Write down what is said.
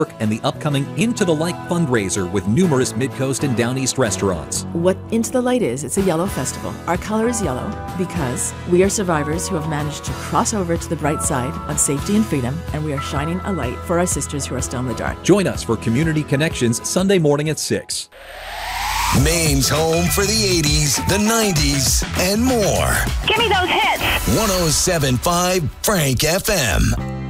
and the upcoming Into the Light fundraiser with numerous Midcoast and Down East restaurants. What Into the Light is, it's a yellow festival. Our color is yellow because we are survivors who have managed to cross over to the bright side of safety and freedom, and we are shining a light for our sisters who are still in the dark. Join us for Community Connections Sunday morning at 6. Maine's home for the 80s, the 90s, and more. Give me those hits. 107.5 Frank FM.